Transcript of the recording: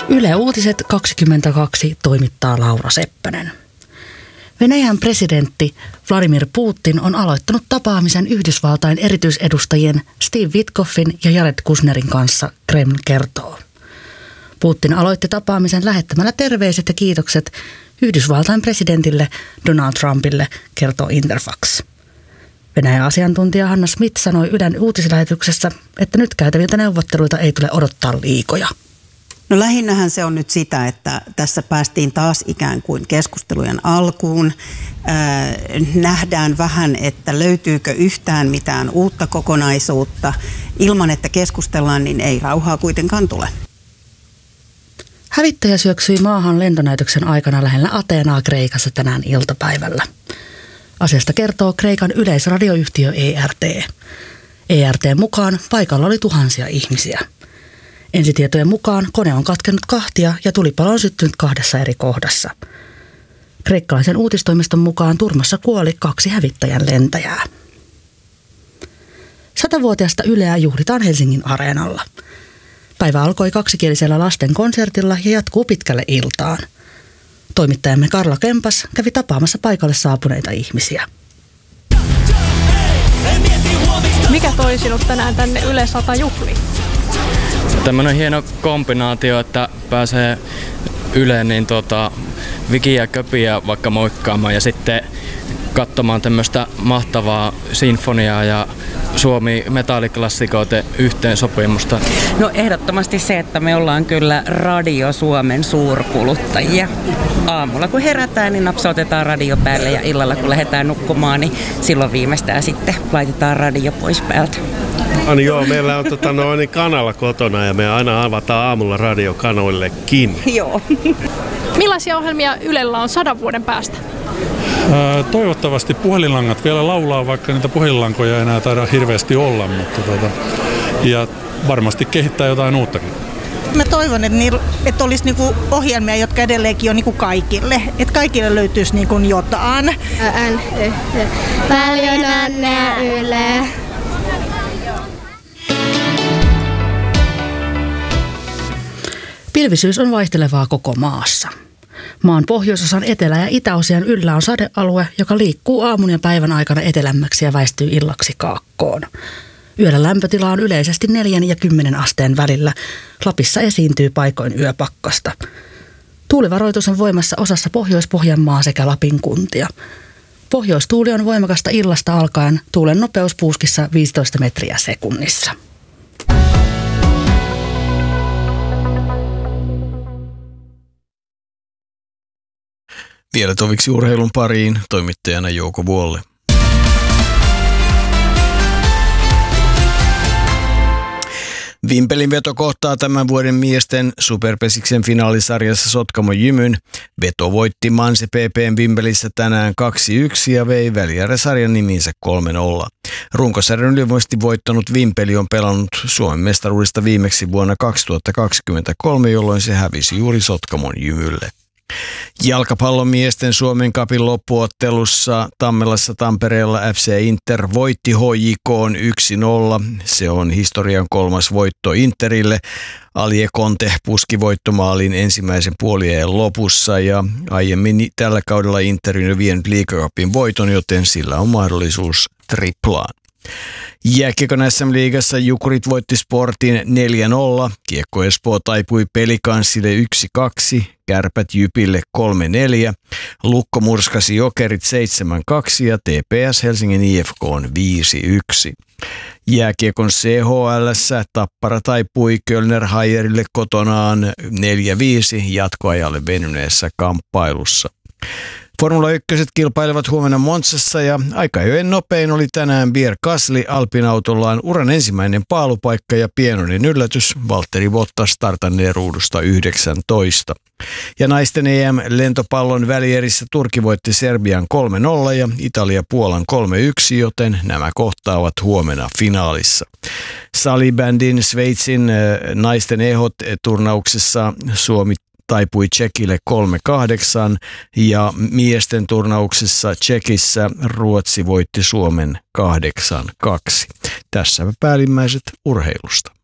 Yle Uutiset 22 toimittaa Laura Seppänen. Venäjän presidentti Vladimir Putin on aloittanut tapaamisen Yhdysvaltain erityisedustajien Steve Witkoffin ja Jared Kushnerin kanssa, Kreml kertoo. Putin aloitti tapaamisen lähettämällä terveiset ja kiitokset Yhdysvaltain presidentille Donald Trumpille, kertoo Interfax. Venäjän asiantuntija Hanna Smith sanoi Ylen uutislähetyksessä, että nyt käytäviltä neuvotteluita ei tule odottaa liikoja. No lähinnähän se on nyt sitä, että tässä päästiin taas ikään kuin keskustelujen alkuun. Nähdään vähän, että löytyykö yhtään mitään uutta kokonaisuutta. Ilman, että keskustellaan, niin ei rauhaa kuitenkaan tule. Hävittäjä syöksyi maahan lentonäytöksen aikana lähellä Ateenaa Kreikassa tänään iltapäivällä. Asiasta kertoo Kreikan yleisradioyhtiö ERT. ERT:n mukaan paikalla oli tuhansia ihmisiä. Ensitietojen mukaan kone on katkennut kahtia ja tulipalo on syttynyt 2 eri kohdassa. Kreikkalaisen uutistoimiston mukaan turmassa kuoli 2 hävittäjän lentäjää. 100-vuotiaasta Yleä juhlitaan Helsingin Areenalla. Päivä alkoi kaksikielisellä lasten konsertilla ja jatkuu pitkälle iltaan. Toimittajamme Karla Kempas kävi tapaamassa paikalle saapuneita ihmisiä. Mikä toi sinut tänään tänne Yle 100 juhliin? Tämmöinen hieno kombinaatio, että pääsee Yleen niin Vikiä ja Köpiä vaikka moikkaamaan ja sitten katsomaan tämmöistä mahtavaa sinfoniaa ja Suomi-metalliklassikoiden yhteensopimusta. No ehdottomasti se, että me ollaan kyllä Radio Suomen suurkuluttajia. Aamulla kun herätään, niin napsautetaan radio päälle ja illalla kun lähdetään nukkumaan, niin silloin viimeistään sitten laitetaan radio pois päältä. Joo, meillä on kanava kotona ja me aina avataan aamulla radiokanoillekin. Joo. Millaisia ohjelmia Ylellä on 100 vuoden päästä? Toivottavasti puhelinlangat vielä laulaa, vaikka niitä puhelinlankoja ei enää taida hirveästi olla, mutta ja varmasti kehittää jotain uuttakin. Mä toivon, että olisi niinku ohjelmia, jotka edelleenkin on niinku kaikille. Että kaikille löytyisi niinku jotain. Paljon onnea Yle. Pilvisyys on vaihtelevaa koko maassa. Maan pohjoisosan etelä- ja itäosien yllä on sadealue, joka liikkuu aamun ja päivän aikana etelämmäksi ja väistyy illaksi kaakkoon. Yöllä lämpötila on yleisesti 4 ja 10 asteen välillä. Lapissa esiintyy paikoin yöpakkasta. Tuulivaroitus on voimassa osassa Pohjois-Pohjanmaa sekä Lapin kuntia. Pohjoistuuli on voimakasta illasta alkaen, tuulen nopeus puuskissa 15 metriä sekunnissa. Vielä toviksi urheilun pariin, toimittajana Jouko Vuolle. Vimpelin veto kohtaa tämän vuoden miesten Superpesiksen finaalisarjassa Sotkamo Jymyn. Veto voitti Manse PP:n Vimpelissä tänään 2-1 ja vei välijärjesarjan nimiinsä 3-0. Runkosarjan ylivoimaisesti voittanut Vimpeli on pelannut Suomen mestaruudesta viimeksi vuonna 2023, jolloin se hävisi juuri Sotkamon Jymylle. Jalkapallon miesten Suomen Cupin loppuottelussa Tammelassa Tampereella FC Inter voitti HJK:n 1-0. Se on historian 3. voitto Interille. Alie Conte puski voittomaalin ensimmäisen puoliajan lopussa ja aiemmin tällä kaudella Inter on vienyt Liiga Cupin voiton, joten sillä on mahdollisuus triplaan. Jääkiekon SM-liigassa Jukurit voitti Sportin 4-0, Kiekko Espoo taipui Pelikanssille 1-2, Kärpät Jypille 3-4, Lukko murskasi Jokerit 7-2 ja TPS Helsingin IFK on 5-1. Jääkiekon CHL:ssä Tappara taipui Kölner Hayerille kotonaan 4-5 jatkoajalle venyneessä kamppailussa. Formula 1 kilpailevat huomenna Monzassa ja aikajojen nopein oli tänään Pierre Gasly Alpin-autollaan uran ensimmäinen paalupaikka ja pienoinen yllätys. Valtteri Bottas startanneen ruudusta 19. Ja naisten EM-lentopallon välierissä Turkki voitti Serbian 3-0 ja Italia Puolan 3-1, joten nämä kohtaavat huomenna finaalissa. Salibändin Sveitsin naisten EHOT-turnauksessa Suomi taipui Tšekille 3-8 ja miesten turnauksessa Tšekissä Ruotsi voitti Suomen 8-2. Tässä päällimmäiset urheilusta.